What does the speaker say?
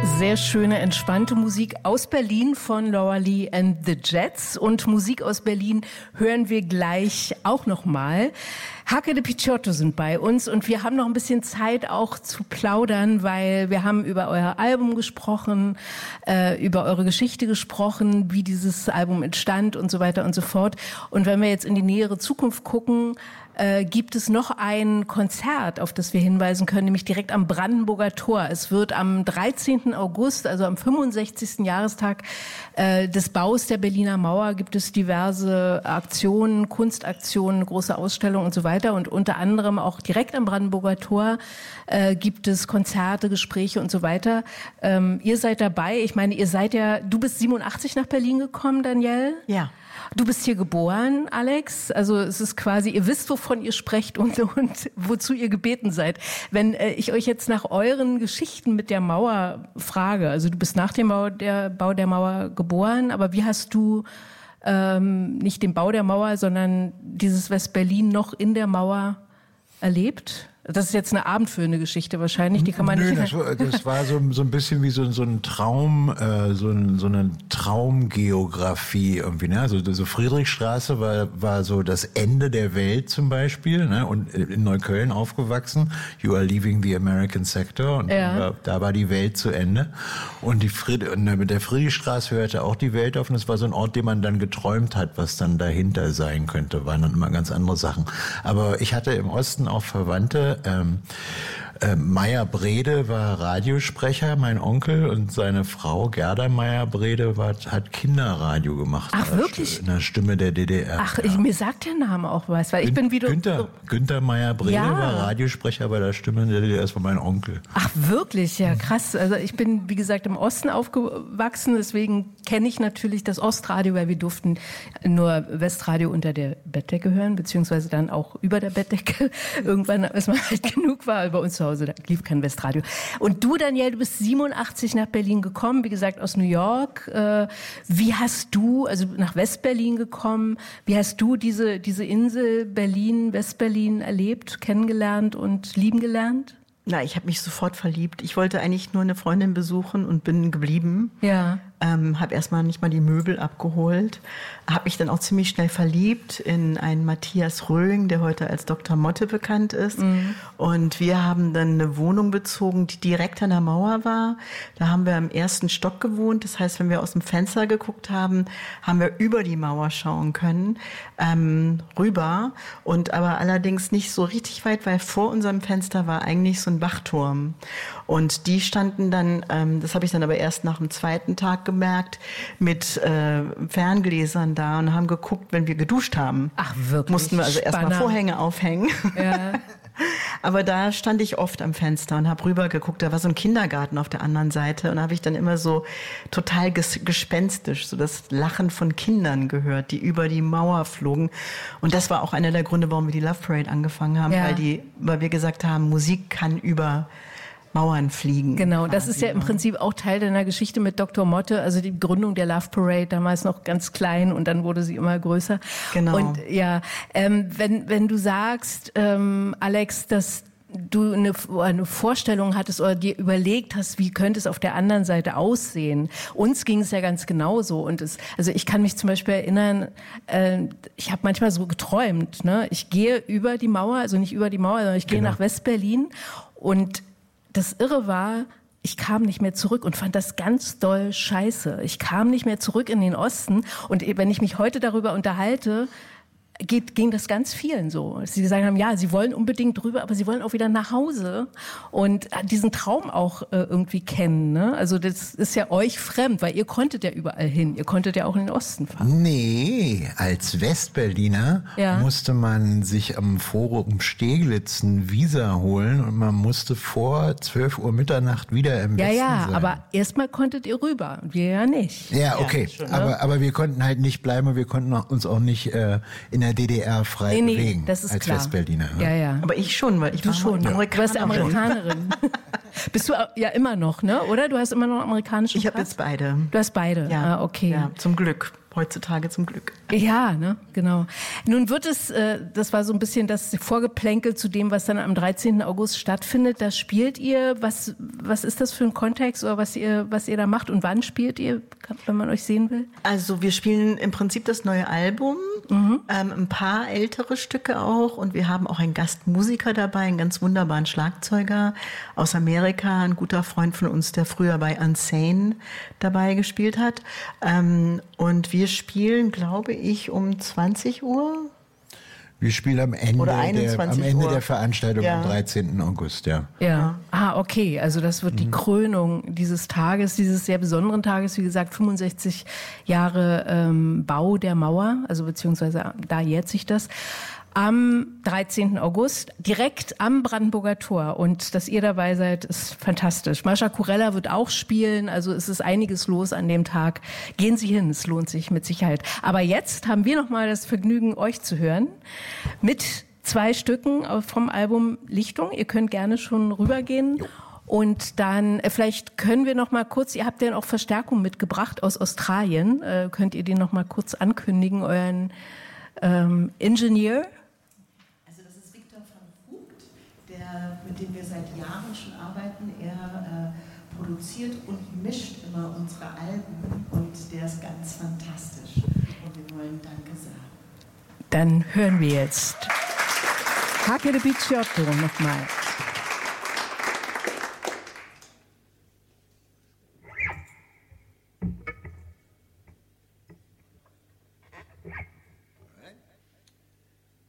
Sehr schöne, entspannte Musik aus Berlin von Laura Lee and the Jets. Und Musik aus Berlin hören wir gleich auch nochmal. Hacke de Picciotto sind bei uns und wir haben noch ein bisschen Zeit auch zu plaudern, weil wir haben über euer Album gesprochen, über eure Geschichte gesprochen, wie dieses Album entstand und so weiter und so fort. Und wenn wir jetzt in die nähere Zukunft gucken, gibt es noch ein Konzert, auf das wir hinweisen können, nämlich direkt am Brandenburger Tor. Es wird am 13. August, also am 65. Jahrestag des Baus der Berliner Mauer, gibt es diverse Aktionen, Kunstaktionen, große Ausstellungen und so weiter. Und unter anderem auch direkt am Brandenburger Tor gibt es Konzerte, Gespräche und so weiter. Ihr seid dabei. Ich meine, du bist 87 nach Berlin gekommen, Danielle? Ja. Du bist hier geboren, Alex. Also es ist quasi, ihr wisst, wovon ihr sprecht und wozu ihr gebeten seid. Wenn ich euch jetzt nach euren Geschichten mit der Mauer frage, also du bist nach dem Bau der Mauer geboren, aber wie hast du nicht den Bau der Mauer, sondern dieses West-Berlin noch in der Mauer erlebt? Das ist jetzt eine abendfüllende Geschichte wahrscheinlich, die kann man nicht... Das war so ein bisschen wie so ein Traum, so eine Traumgeografie irgendwie, ne? Also so Friedrichstraße war so das Ende der Welt zum Beispiel, ne? Und in Neukölln aufgewachsen, you are leaving the American sector, und ja. da war die Welt zu Ende. Und mit der Friedrichstraße hörte auch die Welt auf, und es war so ein Ort, den man dann geträumt hat, was dann dahinter sein könnte, waren dann immer ganz andere Sachen. Aber ich hatte im Osten auch Verwandte. Meyer-Brede war Radiosprecher, mein Onkel, und seine Frau Gerda Meyer-Brede hat Kinderradio gemacht. Ach, wirklich? In der Stimme der DDR. Ach, mir sagt der Name auch was, weil ich bin wieder... Günther Meyer-Brede ja. war Radiosprecher bei der Stimme der DDR, das war mein Onkel. Ach, wirklich? Ja, krass. Also ich bin, wie gesagt, im Osten aufgewachsen, deswegen kenne ich natürlich das Ostradio, weil wir durften nur Westradio unter der Bettdecke hören, beziehungsweise dann auch über der Bettdecke. Irgendwann, als man halt genug war, bei uns zu Hause, da lief kein Westradio. Und du, Danielle, du bist 87 nach Berlin gekommen, wie gesagt, aus New York. Wie hast du, also nach West-Berlin gekommen, wie hast du diese Insel Berlin, West-Berlin erlebt, kennengelernt und lieben gelernt? Na, ich habe mich sofort verliebt. Ich wollte eigentlich nur eine Freundin besuchen und bin geblieben. Ja. Habe erstmal nicht mal die Möbel abgeholt. Habe mich dann auch ziemlich schnell verliebt in einen Matthias Röhling, der heute als Dr. Motte bekannt ist. Mhm. Und wir haben dann eine Wohnung bezogen, die direkt an der Mauer war. Da haben wir im ersten Stock gewohnt. Das heißt, wenn wir aus dem Fenster geguckt haben, haben wir über die Mauer schauen können, rüber. Und aber allerdings nicht so richtig weit, weil vor unserem Fenster war eigentlich so ein Wachturm. Und die standen dann, das habe ich dann aber erst nach dem zweiten Tag gemerkt, mit Ferngläsern da und haben geguckt, wenn wir geduscht haben. Ach, wirklich? Mussten wir also erstmal Vorhänge aufhängen. Ja. Aber da stand ich oft am Fenster und habe rüber geguckt. Da war so ein Kindergarten auf der anderen Seite und da habe ich dann immer so total gespenstisch so das Lachen von Kindern gehört, die über die Mauer flogen. Und das war auch einer der Gründe, warum wir die Love Parade angefangen haben, ja. weil wir gesagt haben, Musik kann über Mauern fliegen. Genau, das ist ja im Prinzip auch Teil deiner Geschichte mit Dr. Motte, also die Gründung der Love Parade, damals noch ganz klein und dann wurde sie immer größer. Genau. Und ja, wenn du sagst, Alex, dass du eine Vorstellung hattest oder dir überlegt hast, wie könnte es auf der anderen Seite aussehen. Uns ging es ja ganz genauso. Und also ich kann mich zum Beispiel erinnern, ich habe manchmal so geträumt, ne? Ich gehe über die Mauer, also nicht über die Mauer, sondern ich gehe nach West-Berlin und das Irre war, ich kam nicht mehr zurück und fand das ganz doll scheiße. Ich kam nicht mehr zurück in den Osten. Und wenn ich mich heute darüber unterhalte, ging das ganz vielen so. Sie gesagt haben, ja, sie wollen unbedingt drüber, aber sie wollen auch wieder nach Hause und diesen Traum auch irgendwie kennen. Ne? Also das ist ja euch fremd, weil ihr konntet ja überall hin. Ihr konntet ja auch in den Osten fahren. Nee, als Westberliner musste man sich am Forum Steglitz ein Visa holen und man musste vor 12 Uhr Mitternacht wieder im Westen sein. Ja, aber erstmal konntet ihr rüber, wir ja nicht. Ja, okay, schon, ne? aber wir konnten halt nicht bleiben und wir konnten uns auch nicht in der DDR frei bewegen, das ist als klar. Westberliner. Ne? Ja, ja. Aber ich schon, weil ich war schon Amerikanerin. Du warst Amerikanerin. Bist du ja immer noch, ne? Oder? Du hast immer noch amerikanischen Pass? Ich habe jetzt beide. Du hast beide? Ja. Ah, okay. Ja, zum Glück. heutzutage zum Glück. Ja, ne, genau. Nun wird es, das war so ein bisschen das Vorgeplänkel zu dem, was dann am 13. August stattfindet. Da spielt ihr, was ist das für ein Kontext oder was ihr da macht und wann spielt ihr, wenn man euch sehen will? Also wir spielen im Prinzip das neue Album, ein paar ältere Stücke auch und wir haben auch einen Gastmusiker dabei, einen ganz wunderbaren Schlagzeuger aus Amerika, ein guter Freund von uns, der früher bei Unsane dabei gespielt hat. Und wir spielen, glaube ich, um 20 Uhr. Wir spielen am Ende der Veranstaltung ja. am 13. August, ja. Ja. Ah, okay. Also das wird die Krönung dieses Tages, dieses sehr besonderen Tages. Wie gesagt, 65 Jahre Bau der Mauer, also beziehungsweise da jährt sich das. Am 13. August, direkt am Brandenburger Tor. Und dass ihr dabei seid, ist fantastisch. Mascha Kurella wird auch spielen, also es ist einiges los an dem Tag. Gehen Sie hin, es lohnt sich mit Sicherheit. Aber jetzt haben wir nochmal das Vergnügen, euch zu hören mit 2 Stücken vom Album Lichtung. Ihr könnt gerne schon rübergehen. Jo. Und dann, vielleicht können wir noch mal kurz, ihr habt ja auch Verstärkung mitgebracht aus Australien. Könnt ihr den noch mal kurz ankündigen, euren Ingenieur? Mit dem wir seit Jahren schon arbeiten. Er produziert und mischt immer unsere Alben und der ist ganz fantastisch. Und wir wollen Danke sagen. Dann hören wir jetzt Hake de Picciotto nochmal.